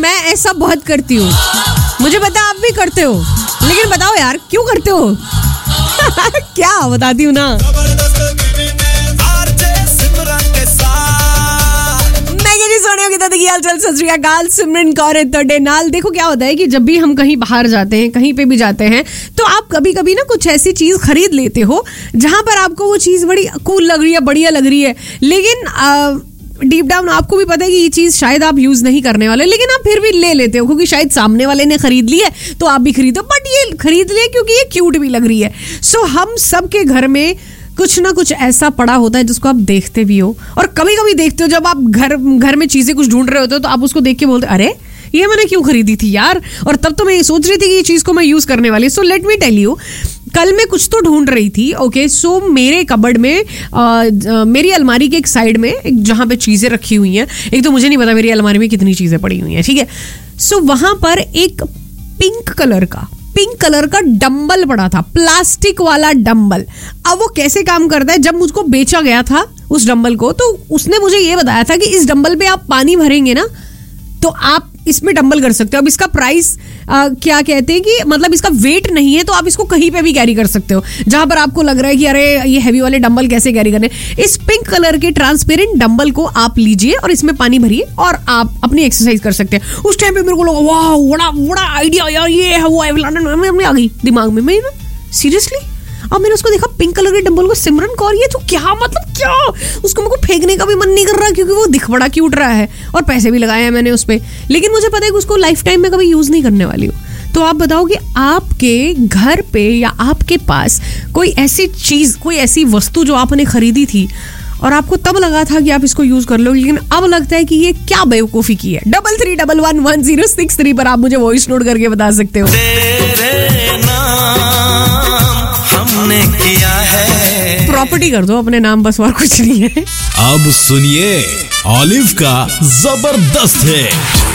मैं ऐसा बहुत करती हूँ, मुझे पता आप भी करते हो, लेकिन बताओ यार क्यों करते हो? क्या बताती हूँ ना। सिमरन कौर है नाल। देखो क्या होता है कि जब भी हम कहीं बाहर जाते हैं, कहीं पे भी जाते हैं, तो आप कभी कभी ना कुछ ऐसी चीज खरीद लेते हो जहां पर आपको वो चीज बड़ी कूल लग रही है, बढ़िया लग रही है, लेकिन डीप डाउन आपको भी पता है कि ये चीज शायद आप यूज नहीं करने वाले, लेकिन आप फिर भी ले लेते हो क्योंकि शायद सामने वाले ने खरीद ली है तो आप भी खरीदो, बट ये खरीद लिया क्योंकि ये क्यूट भी लग रही है। सो हम सबके घर में कुछ ना कुछ ऐसा पड़ा होता है जिसको आप देखते भी हो, और कभी कभी देखते हो जब आप घर में चीजें कुछ ढूंढ रहे होते हो तो आप उसको देख के बोलते अरे ये मैंने क्यों खरीदी थी यार, और तब तो मैं ये सोच रही थी कि ये चीज को मैं यूज करने वाली। So let me tell you, कल मैं कुछ तो ढूंढ रही थी, ओके। सो मेरे कबर्ड में मेरी अलमारी के एक साइड में जहां पे चीजें रखी हुई हैं, एक तो मुझे नहीं पता मेरी अलमारी में कितनी चीजें पड़ी हुई हैं, ठीक है। सो वहां पर एक पिंक कलर का डंबल पड़ा था, प्लास्टिक वाला डंबल। अब वो कैसे काम करता है, जब मुझको बेचा गया था उस डंबल को, तो उसने मुझे ये बताया था कि इस डंबल पे आप पानी भरेंगे ना तो आप इसमें डंबल कर सकते हो। अब इसका प्राइस क्या कहते हैं कि मतलब इसका वेट नहीं है, तो आप इसको कहीं पे भी कैरी कर सकते हो जहां पर आपको लग रहा है कि अरे ये हैवी वाले डंबल कैसे कैरी करने। इस पिंक कलर के ट्रांसपेरेंट डंबल को आप लीजिए और इसमें पानी भरिए और आप अपनी एक्सरसाइज कर सकते हैं। उस टाइम पे मेरे को लगा वाह बड़ा आइडिया यार, ये है वो है, आ गई दिमाग में। मैं सीरियसली अब मैंने उसको देखा पिंक कलर के डंबल को, सिमरन कौर ये तो क्या मतलब क्या, उसको मेरे को फेंकने का भी मन नहीं कर रहा क्योंकि वो दिख बड़ा क्यूट रहा है और पैसे भी लगाए हैं मैंने उस पे, लेकिन मुझे पता है कि उसको लाइफ टाइम में कभी यूज नहीं करने वाली हूँ। तो आप बताओ कि आपके घर पे या आपके पास कोई ऐसी चीज, कोई ऐसी वस्तु जो आपने खरीदी थी और आपको तब लगा था कि आप इसको यूज कर लो, लेकिन अब लगता है कि ये क्या बेवकूफी की है। 33111063 पर आप मुझे वॉइस नोट करके बता सकते हो। किया है प्रॉपर्टी कर दो अपने नाम, बस और कुछ नहीं है। अब सुनिए ऑलिव का जबरदस्त है।